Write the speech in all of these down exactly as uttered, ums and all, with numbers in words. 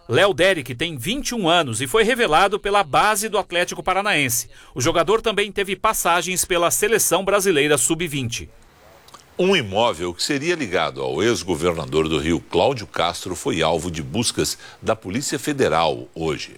Léo Derick tem vinte e um anos e foi revelado pela base do Atlético Paranaense. O jogador também teve passagens pela Seleção Brasileira sub vinte. Um imóvel que seria ligado ao ex-governador do Rio, Cláudio Castro, foi alvo de buscas da Polícia Federal hoje.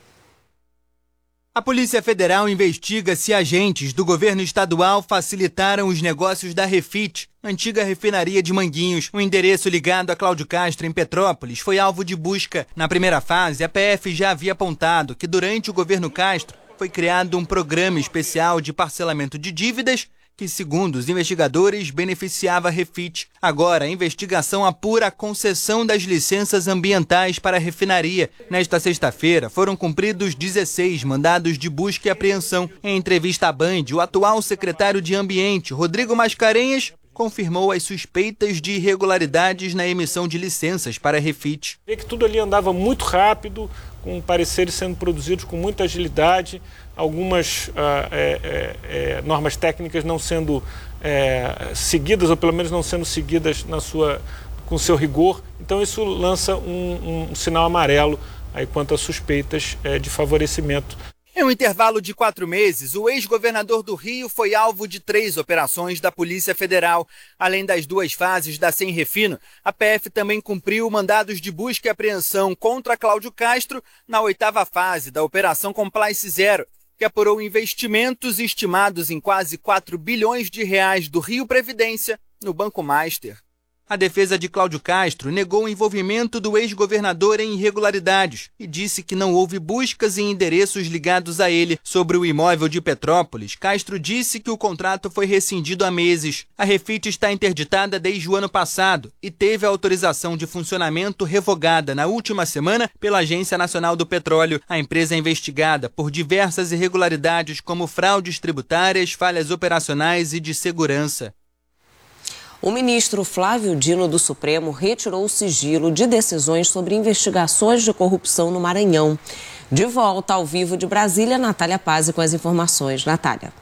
A Polícia Federal investiga se agentes do governo estadual facilitaram os negócios da Refit, antiga refinaria de Manguinhos. O endereço ligado a Cláudio Castro, em Petrópolis, foi alvo de busca. Na primeira fase, a P F já havia apontado que durante o governo Castro foi criado um programa especial de parcelamento de dívidas que, segundo os investigadores, beneficiava a Refit. Agora, a investigação apura a concessão das licenças ambientais para a refinaria. Nesta sexta-feira, foram cumpridos dezesseis mandados de busca e apreensão. Em entrevista à Band, o atual secretário de Ambiente, Rodrigo Mascarenhas, confirmou as suspeitas de irregularidades na emissão de licenças para a Refit. Vê que tudo ali andava muito rápido, com pareceres sendo produzidos com muita agilidade, algumas ah, é, é, normas técnicas não sendo é, seguidas, ou pelo menos não sendo seguidas na sua, com seu rigor. Então isso lança um, um sinal amarelo aí quanto a suspeitas é, de favorecimento. Em um intervalo de quatro meses, o ex-governador do Rio foi alvo de três operações da Polícia Federal. Além das duas fases da Sem Refino, a P F também cumpriu mandados de busca e apreensão contra Cláudio Castro na oitava fase da Operação Compliance Zero, que apurou investimentos estimados em quase quatro bilhões de reais do Rio Previdência no Banco Master. A defesa de Cláudio Castro negou o envolvimento do ex-governador em irregularidades e disse que não houve buscas em endereços ligados a ele. Sobre o imóvel de Petrópolis, Castro disse que o contrato foi rescindido há meses. A Refit está interditada desde o ano passado e teve a autorização de funcionamento revogada na última semana pela Agência Nacional do Petróleo. A empresa é investigada por diversas irregularidades como fraudes tributárias, falhas operacionais e de segurança. O ministro Flávio Dino do Supremo retirou o sigilo de decisões sobre investigações de corrupção no Maranhão. De volta ao vivo de Brasília, Natália Pazzi com as informações. Natália.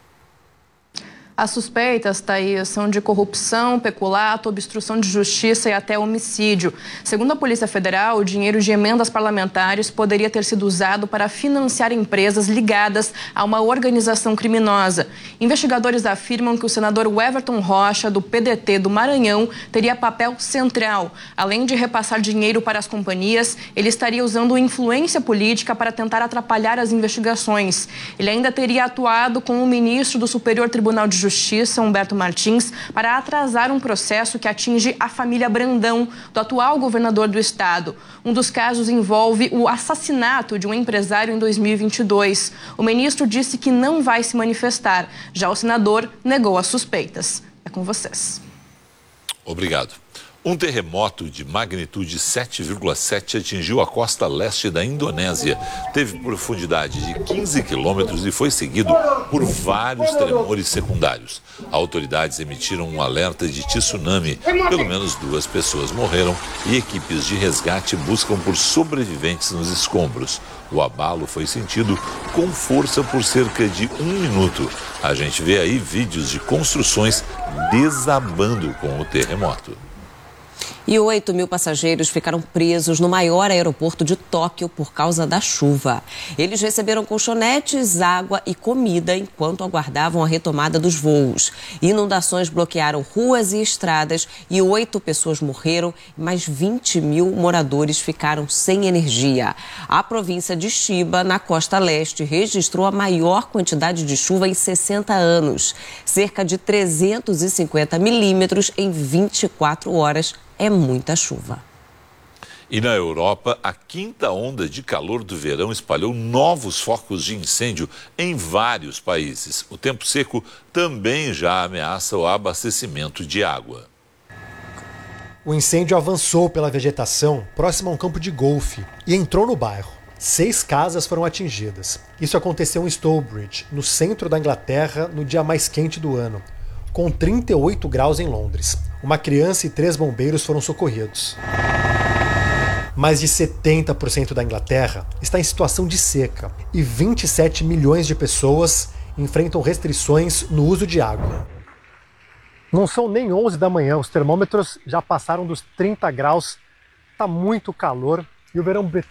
As suspeitas, Thaís, são de corrupção, peculato, obstrução de justiça e até homicídio. Segundo a Polícia Federal, o dinheiro de emendas parlamentares poderia ter sido usado para financiar empresas ligadas a uma organização criminosa. Investigadores afirmam que o senador Everton Rocha, do P D T do Maranhão, teria papel central. Além de repassar dinheiro para as companhias, ele estaria usando influência política para tentar atrapalhar as investigações. Ele ainda teria atuado com o ministro do Superior Tribunal de Justiça, Humberto Martins, para atrasar um processo que atinge a família Brandão, do atual governador do estado. Um dos casos envolve o assassinato de um empresário em dois mil e vinte e dois. O ministro disse que não vai se manifestar. Já o senador negou as suspeitas. É com vocês. Obrigado. Um terremoto de magnitude sete vírgula sete atingiu a costa leste da Indonésia. Teve profundidade de quinze quilômetros e foi seguido por vários tremores secundários. Autoridades emitiram um alerta de tsunami. Pelo menos duas pessoas morreram e equipes de resgate buscam por sobreviventes nos escombros. O abalo foi sentido com força por cerca de um minuto. A gente vê aí vídeos de construções desabando com o terremoto. E oito mil passageiros ficaram presos no maior aeroporto de Tóquio por causa da chuva. Eles receberam colchonetes, água e comida enquanto aguardavam a retomada dos voos. Inundações bloquearam ruas e estradas e oito pessoas morreram e mais vinte mil moradores ficaram sem energia. A província de Chiba, na costa leste, registrou a maior quantidade de chuva em sessenta anos. Cerca de trezentos e cinquenta milímetros em vinte e quatro horas. É muita chuva. E na Europa, a quinta onda de calor do verão espalhou novos focos de incêndio em vários países. O tempo seco também já ameaça o abastecimento de água. O incêndio avançou pela vegetação próximo a um campo de golfe e entrou no bairro. Seis casas foram atingidas. Isso aconteceu em Stourbridge, no centro da Inglaterra, no dia mais quente do ano, com trinta e oito graus em Londres. Uma criança e três bombeiros foram socorridos. Mais de setenta por cento da Inglaterra está em situação de seca e vinte e sete milhões de pessoas enfrentam restrições no uso de água. Não são nem onze da manhã, os termômetros já passaram dos trinta graus, está muito calor e o verão